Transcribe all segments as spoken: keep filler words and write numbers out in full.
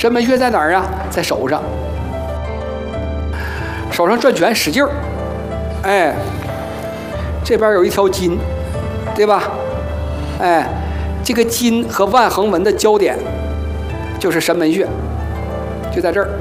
神门穴在哪儿啊？在手上，手上转拳使劲儿，哎，这边有一条筋，对吧？哎，这个筋和腕横纹的交点就是神门穴，就在这儿。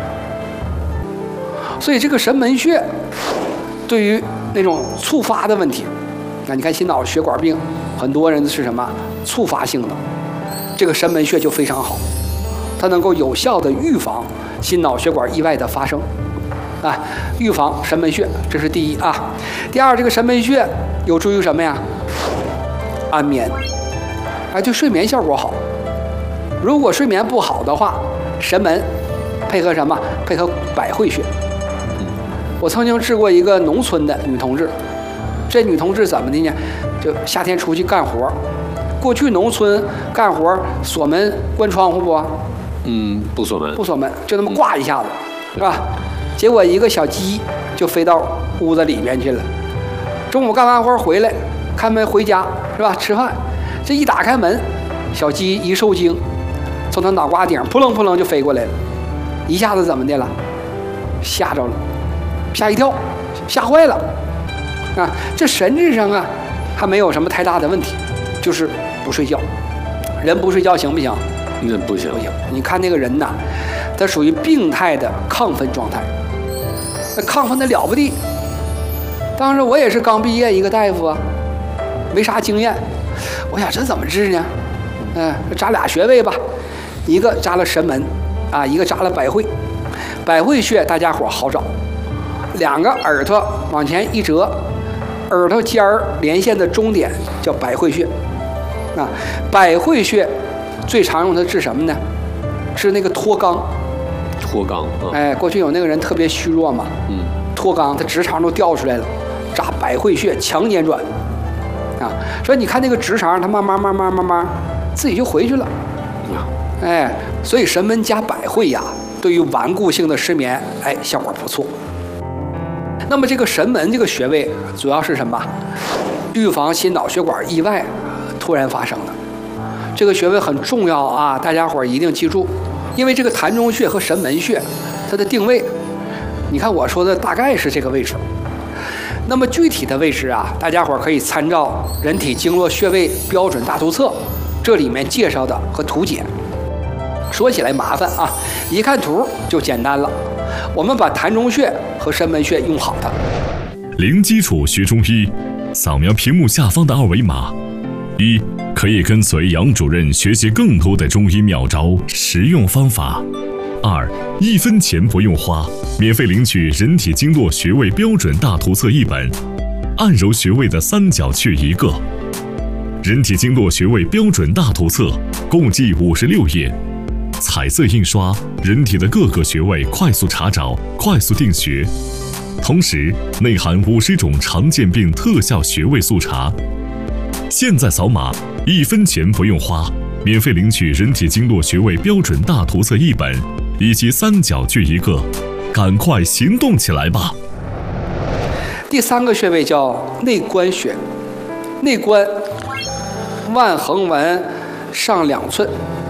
所以这个神门穴对于那种触发的问题，那你看心脑血管病，很多人是什么触发性的，这个神门穴就非常好，它能够有效的预防心脑血管意外的发生，啊，预防神门穴，这是第一啊。第二，这个神门穴有助于什么呀？安眠，哎，对睡眠效果好。如果睡眠不好的话，神门配合什么？配合百会穴。我曾经治过一个农村的女同志，这女同志怎么的呢？就夏天出去干活，过去农村干活锁门关窗户不？ 嗯，不锁门， 不锁门，就那么挂一下子，是吧？结果一个小鸡就飞到屋子里面去了。中午干完活回来，开门回家是吧？吃饭，这一打开门，小鸡一受惊，从他脑瓜顶扑棱扑棱就飞过来了，一下子怎么的了？吓着了，吓一跳，吓坏了啊！这神智上啊，还没有什么太大的问题，就是不睡觉。人不睡觉行不行？ 那不行， 不行。你看那个人呐，他属于病态的亢奋状态，那亢奋的了不得。当时我也是刚毕业一个大夫啊，没啥经验，我想这怎么治呢？嗯，扎俩穴位吧，一个扎了神门，啊，一个扎了百会。百会穴大家伙好找，两个耳朵往前一折，耳朵尖儿连线的中点叫百会穴。啊，百会穴最常用它治什么呢？治那个脱肛。 脱肛。啊、 哎，过去有那个人特别虚弱嘛， 嗯， 脱肛，他直肠都掉出来了，扎百会穴强筋转。啊，所以你看那个直肠，它慢慢慢慢慢慢自己就回去了。哎，所以神门加百会呀，对于顽固性的失眠，哎，效果不错。那么这个神门这个穴位主要是什么？预防心脑血管意外突然发生的。这个穴位很重要啊，大家伙一定记住，因为这个膻中穴和神门穴，它的定位，你看我说的大概是这个位置。那么具体的位置啊，大家伙可以参照《人体经络穴位标准大图册》，这里面介绍的和图解。说起来麻烦啊，一看图就简单了。我们把膻中穴和神门穴用好它。 零基础学中医，扫描屏幕下方的二维码。一，可以跟随杨主任学习更多的中医妙招、实用方法。二，一分钱不用花，免费领取《人体经络穴位标准大图册》一本，按揉穴位的三角穴一个。《人体经络穴位标准大图册》共计五十六页，彩色印刷，人体的各个穴位快速查找、快速定穴，同时内含五十种常见病特效穴位速查。现在扫码，一分钱不用花，免费领取《人体经络穴位标准大图册》一本，以及三角穴一个，赶快行动起来吧！ 第三个穴位叫内关穴，内关腕横纹上两寸，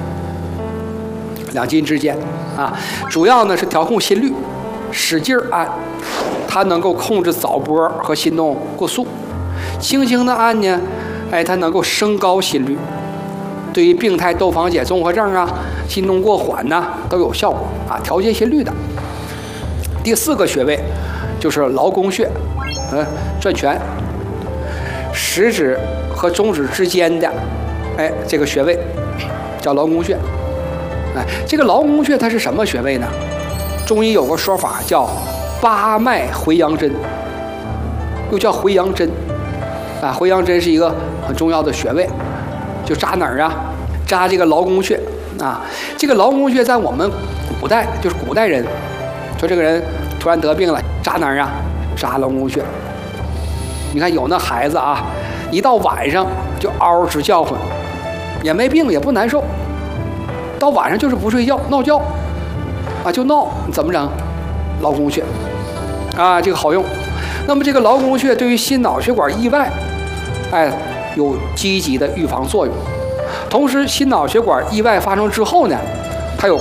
两筋之间啊，主要呢是调控心率，使劲按，它能够控制早搏和心动过速。轻轻的按呢，哎，它能够升高心率，对于病态窦房结综合症啊、心动过缓呐、啊、都有效果啊，调节心率的。第四个穴位就是劳宫穴，嗯，转拳，食指和中指之间的，哎，这个穴位叫劳宫穴。哎，这个劳宫穴它是什么穴位呢？中医有个说法叫八脉回阳针，又叫回阳针。啊，回阳针是一个很重要的穴位，就扎哪儿啊？扎这个劳宫穴啊。这个劳宫穴在我们古代，就是古代人说这个人突然得病了，扎哪儿啊？扎劳宫穴。你看有那孩子啊，一到晚上就嗷直叫唤，也没病也不难受，到晚上就是不睡觉闹觉啊，就闹，你怎么整？劳宫穴啊，这个好用。那么这个劳宫穴对于心脑血管意外，哎，有积极的预防作用。同时，心脑血管意外发生之后呢，